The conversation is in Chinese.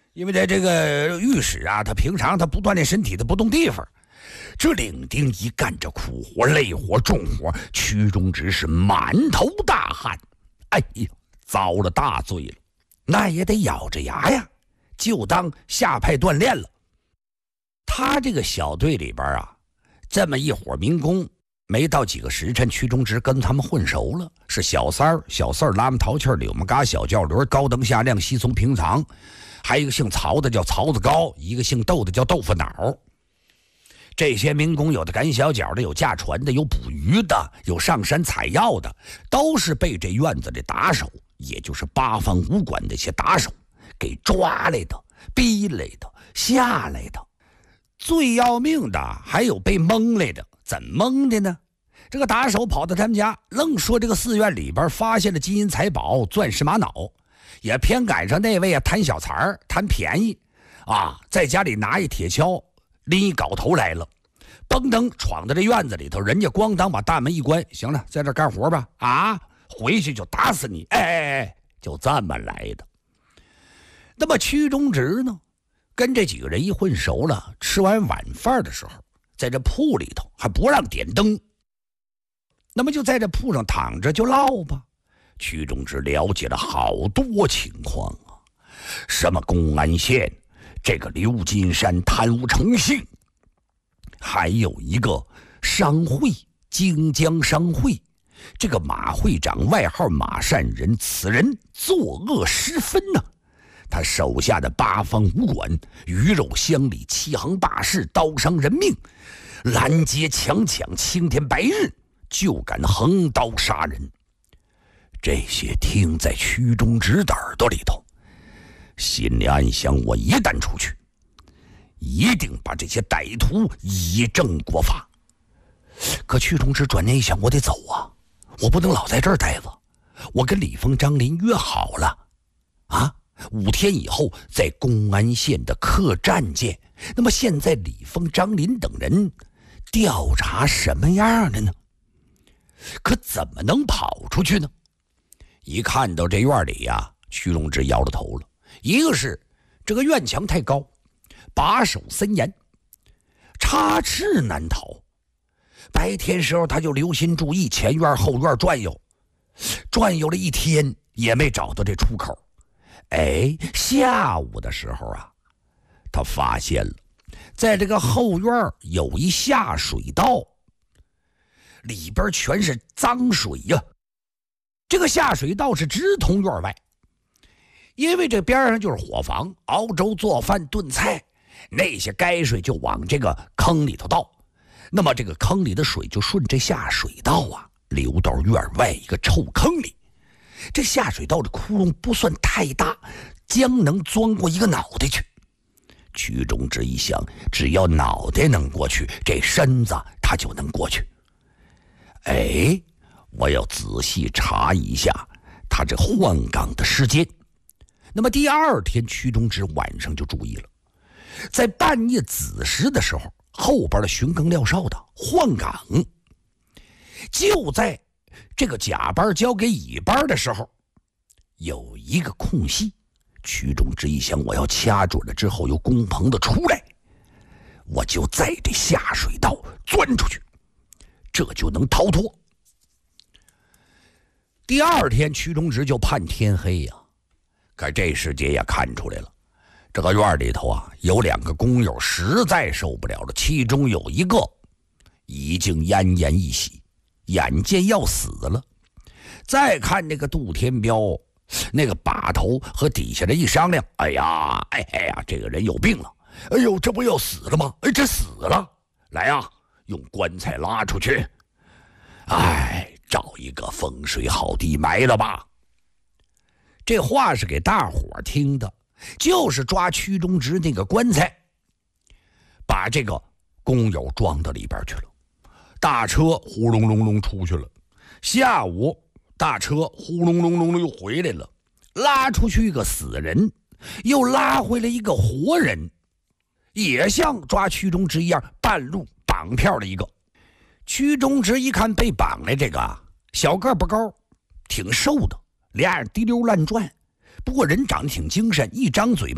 因为在这个御史啊，他平常他不锻炼身体，他不动地方。这领丁一干着苦活、累活、重活，曲中直是满头大汗。哎呀，遭了大罪了，那也得咬着牙呀，就当下派锻炼了。他这个小队里边啊，这么一伙民工，没到几个时辰，曲中直跟他们混熟了，是小三儿、小四儿、拉木淘气儿、柳木嘎、小轿轮、高灯下亮、稀松平常，还有一个姓曹的叫曹子高，一个姓窦的叫豆腐脑。这些民工有的赶小脚的，有驾船的，有捕鱼的，有上山采药的，都是被这院子的打手，也就是八方武馆的些打手给抓来的、逼来的、下来的。最要命的还有被蒙来的。怎么蒙的呢？这个打手跑到他们家，愣说这个寺院里边发现了金银财宝、钻石玛瑙，也偏赶上那位啊贪小财儿、贪便宜啊，在家里拿一铁锹拎一镐头来了，蹦登闯到这院子里头，人家咣当把大门一关，行了，在这干活吧，啊，回去就打死你，哎，就这么来的。那么曲中直呢，跟这几个人一混熟了，吃完晚饭的时候，在这铺里头还不让点灯，那么就在这铺上躺着就唠吧。曲中直了解了好多情况啊，什么公安县这个刘金山贪污成性，还有一个商会荆江商会，这个马会长外号马善人，此人作恶十分呢。他手下的八方武馆，鱼肉乡里，欺行霸市，刀伤人命，拦截强抢，青天白日就敢横刀杀人。这些听在曲中直的耳朵里头，心里暗想，我一旦出去，一定把这些歹徒以正国法。可曲中直转念一想，我得走啊，我不能老在这儿待着。我跟李峰、张林约好了啊，5天以后在公安县的客栈见。那么现在李峰、张林等人调查什么样的呢？可怎么能跑出去呢？一看到这院里呀，曲中直摇了头了。一个是这个院墙太高，把守森严，插翅难逃。白天时候他就留心注意前院后院转悠了一天，也没找到这出口。哎，下午的时候啊，他发现了在这个后院有一下水道，里边全是脏水呀。这个下水道是直通院外，因为这边上就是伙房，熬粥、做饭、炖菜，那些泔水就往这个坑里头倒。那么这个坑里的水就顺这下水道啊，流到院外一个臭坑里。这下水道的窟窿不算太大，将能钻过一个脑袋去。曲中直一想，只要脑袋能过去，这身子他就能过去。哎，我要仔细查一下他这换岗的时间。那么第二天，曲中直晚上就注意了，在半夜子时的时候，后边的巡更廖少的换岗，就在这个甲班交给乙班的时候，有一个空隙。曲中直一想，我要掐准了之后由工棚的出来，我就在这下水道钻出去，这就能逃脱。第二天，曲中直就盼天黑呀，可这时节也看出来了，这个院里头啊，有2个工友实在受不了了，其中有一个已经奄奄一息，眼见要死了。再看那个杜天彪，那个把头和底下人一商量，哎呀，这个人有病了，哎呦，这不要死了吗？哎，这死了，来呀，用棺材拉出去，哎，找一个风水好地埋了吧。这话是给大伙听的，就是抓曲中直那个棺材，把这个工友装到里边去了。大车呼隆隆隆出去了，下午大车呼隆隆隆又回来了，拉出去一个死人，又拉回来一个活人，也像抓曲中直一样半路绑票的一个。曲中直一看被绑来这个小个不高，挺瘦的，俩眼滴溜乱转，不过人长得挺精神，一张嘴